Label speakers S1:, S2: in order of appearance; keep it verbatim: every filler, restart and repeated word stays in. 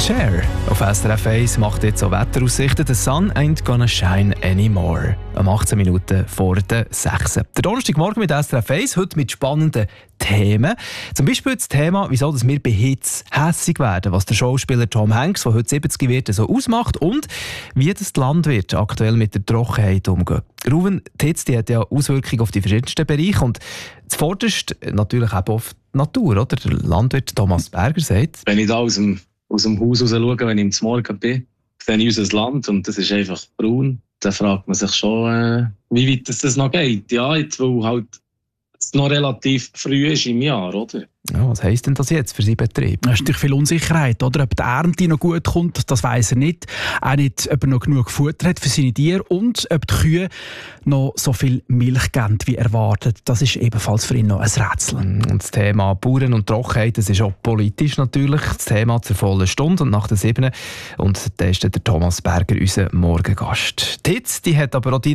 S1: Cher auf S R F eins macht jetzt so Wetteraussichten. The sun ain't gonna shine anymore. Um achtzehn Minuten vor der sechs. Der Donnerstagmorgen mit S R F eins, heute mit spannenden Themen. Zum Beispiel das Thema, wieso dass wir bei Hitze hässig werden, was der Schauspieler Tom Hanks, der heute siebzig wird, so ausmacht und wie das Landwirt aktuell mit der Trockenheit umgeht. Ruven, die Hitze die hat ja Auswirkungen auf die verschiedensten Bereiche und zuvorderst natürlich auch auf die Natur. Oder? Der Landwirt Thomas Berger sagt:
S2: Wenn ich da aus dem, aus dem Haus raus schaue, wenn ich am Morgen bin, sehe ich unser Land und das ist einfach braun. Dann fragt man sich schon, äh, wie weit das noch geht. Ja, jetzt, weil halt es noch relativ früh ist im Jahr, oder?
S1: Ja, was heisst denn das jetzt für seinen Betrieb?
S3: Es ist natürlich viel Unsicherheit, oder? Ob die Ernte noch gut kommt, das weiss er nicht. Auch nicht, ob er noch genug Futter hat für seine Tiere und ob die Kühe noch so viel Milch geben, wie erwartet. Das ist ebenfalls für ihn noch ein Rätsel.
S1: Und das Thema Bauern und Trockenheit, das ist auch politisch natürlich das Thema zur vollen Stunde und nach der siebten. Und da ist der Thomas Berger unser Morgengast. Die Hitze, die hat aber auch die